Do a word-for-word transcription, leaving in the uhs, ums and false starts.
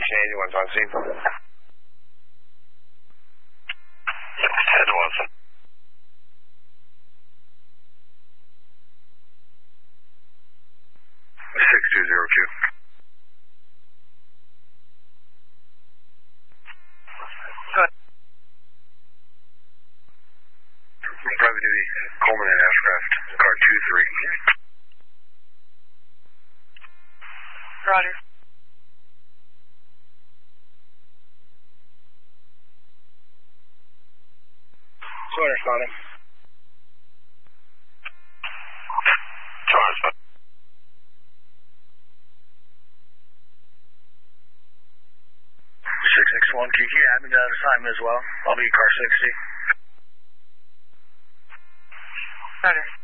anyone's on scene. ten one. six two zero Q. Good. Private duty, Coleman and Ashcraft, car two three. Roger. Sweater's on him. Charles. six six one, Q Q, admin out of assignment as well. I'll be car sixty. Roger.